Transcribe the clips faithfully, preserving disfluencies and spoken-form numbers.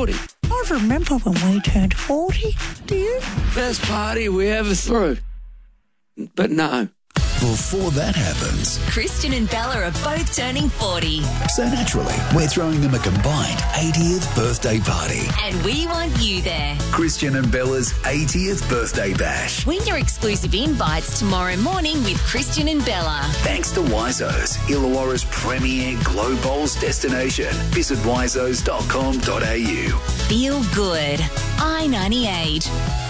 forty. I remember when we turned forty. Do you? Best party we ever threw. But no. Before that happens, Christian and Bella are both turning forty. so naturally, we're throwing them a combined eightieth birthday party. And we want you there. Christian and Bella's eightieth birthday bash. Win your exclusive invites tomorrow morning with Christian and Bella. Thanks to Wizo's, Illawarra's premier glow bowls destination. Visit wizos dot com dot a u. Feel good. I ninety-eight.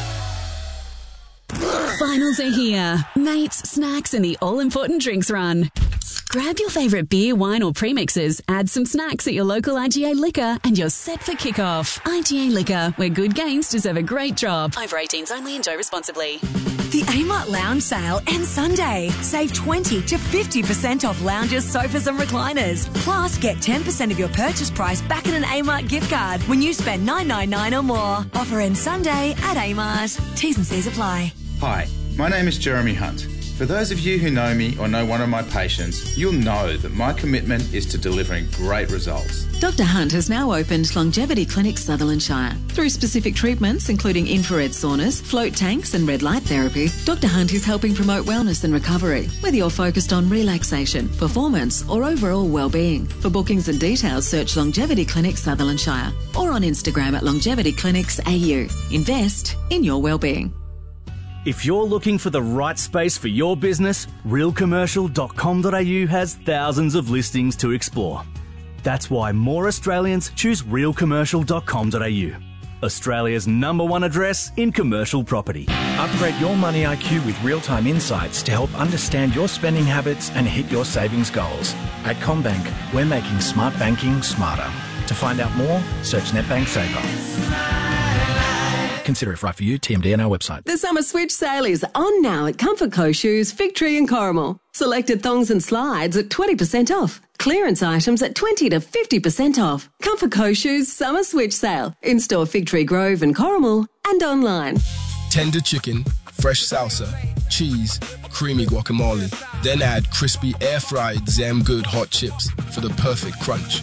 Finals are here. Mates, snacks and the all-important drinks run. Grab your favourite beer, wine or premixes, add some snacks at your local I G A Liquor and you're set for kickoff. I G A Liquor, where good games deserve a great drop. Over eighteens only, enjoy responsibly. The Amart Lounge sale ends Sunday. Save twenty to fifty percent off lounges, sofas and recliners. Plus, get ten percent of your purchase price back in an Amart gift card when you spend nine ninety-nine or more. Offer ends Sunday at Amart. T's and C's apply. Hi, my name is Jeremy Hunt. For those of you who know me or know one of my patients, you'll know that my commitment is to delivering great results. Doctor Hunt has now opened Longevity Clinic Sutherland Shire. Through specific treatments, including infrared saunas, float tanks and red light therapy, Doctor Hunt is helping promote wellness and recovery, whether you're focused on relaxation, performance or overall well-being. For bookings and details, search Longevity Clinic Sutherland Shire or on Instagram at Longevity Clinics A U. Invest in your well-being. If you're looking for the right space for your business, real commercial dot com dot a u has thousands of listings to explore. That's why more Australians choose real commercial dot com dot a u, Australia's number one address in commercial property. Upgrade your money I Q with real-time insights to help understand your spending habits and hit your savings goals. At CommBank, we're making smart banking smarter. To find out more, search NetBank Saver. Consider if right for you, T M D and our website. The summer switch sale is on now at Comfort Co Shoes, Fig Tree and Corrimal. Selected thongs and slides at twenty percent off. Clearance items at twenty to fifty percent off. Comfort Co Shoes summer switch sale. In-store Fig Tree Grove and Corrimal and online. Tender chicken, fresh salsa, cheese, creamy guacamole. Then add crispy air-fried Zam Good hot chips for the perfect crunch.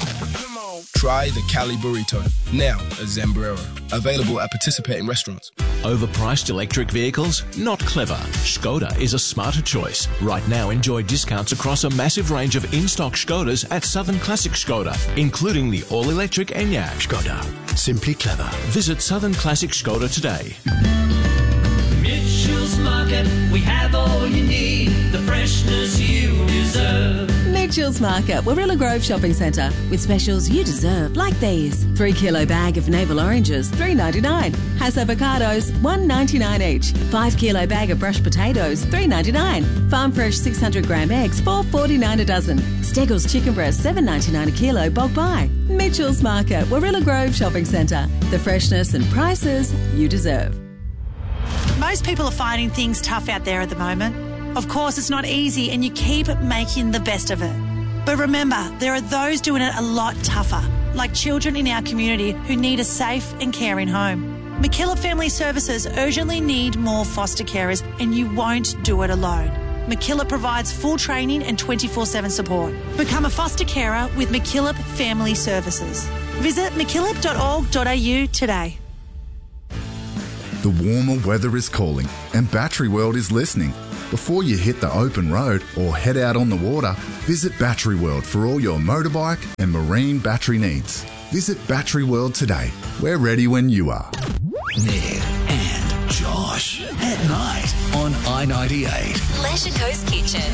Try the Cali Burrito, now at Zambrero. Available at participating restaurants. Overpriced electric vehicles? Not clever. Skoda is a smarter choice. Right now, enjoy discounts across a massive range of in-stock Skodas at Southern Classic Skoda, including the all-electric Enyaq. Skoda. Simply clever. Visit Southern Classic Skoda today. Mitchell's Market, we have all you need, the freshness you deserve. Mitchell's Market, Warilla Grove Shopping Centre, with specials you deserve, like these. Three kilo bag of navel oranges, three ninety-nine. Has avocados, one ninety-nine each. Five kilo bag of brushed potatoes, three ninety-nine. Farm fresh six hundred gram eggs, four forty-nine a dozen. Steggles chicken breast, seven ninety-nine a kilo, bulk buy. Mitchell's Market, Warilla Grove Shopping Centre. The freshness and prices you deserve. Most people are finding things tough out there at the moment. Of course, it's not easy and you keep making the best of it. But remember, there are those doing it a lot tougher, like children in our community who need a safe and caring home. McKillop Family Services urgently need more foster carers and you won't do it alone. McKillop provides full training and twenty-four seven support. Become a foster carer with McKillop Family Services. Visit mckillop dot org dot a u today. The warmer weather is calling and Battery World is listening. Before you hit the open road or head out on the water, visit Battery World for all your motorbike and marine battery needs. Visit Battery World today. We're ready when you are. Ned and Josh at night on I ninety-eight. Leisure Coast Kitchen.